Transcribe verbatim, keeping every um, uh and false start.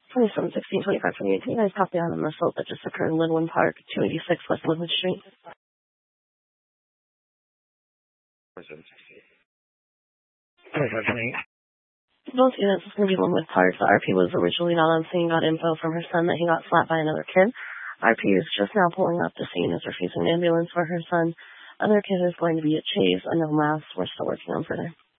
twenty-seven sixteen twenty-five twenty-eight. Can you guys copy on an assault that just occurred in Linwood Park, two eighty-six West Linwood Street? twenty-five twenty-eight. Both units is going to be Linwood Park. The R P was originally not on scene, got info from her son that he got slapped by another kid. R P is just now pulling up the scene, is refusing an ambulance for her son. Other kid is going to be at Chase. I know mass. We're still working on further.